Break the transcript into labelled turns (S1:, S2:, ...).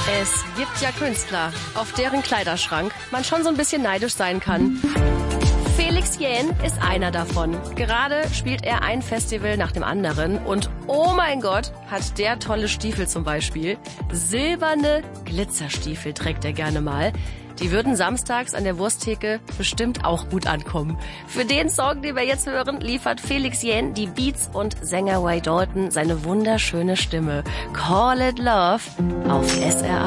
S1: Es gibt ja Künstler, auf deren Kleiderschrank man schon so ein bisschen neidisch sein kann. Felix Jähn ist einer davon. Gerade spielt er ein Festival nach dem anderen und oh mein Gott, hat der tolle Stiefel zum Beispiel. Silberne Glitzerstiefel trägt er gerne mal. Die würden samstags an der Wursttheke bestimmt auch gut ankommen. Für den Song, den wir jetzt hören, liefert Felix Jähn die Beats und Sänger Ray Dalton seine wunderschöne Stimme. Call It Love auf SRA.